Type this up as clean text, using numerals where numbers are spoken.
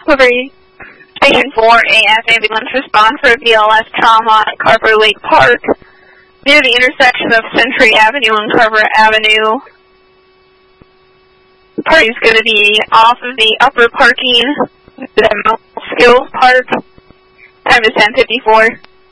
Delivery Station 4 AF ambulance response for BLS trauma at Carver Lake Park near the intersection of Century Avenue and Carver Avenue. The party's going to be off of the upper parking, the Skills Park. Time is 10:54.